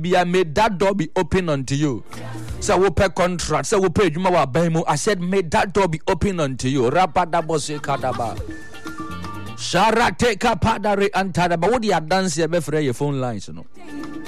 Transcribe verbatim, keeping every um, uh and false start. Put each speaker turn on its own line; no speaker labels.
may that door be open unto you. So we pay contract. So we pay Jumawa Bemu. I said, may that door be open unto you. Rapadabose Kadaba. Shara take a padare and tada. But what you have done here, be for your phone lines, you know.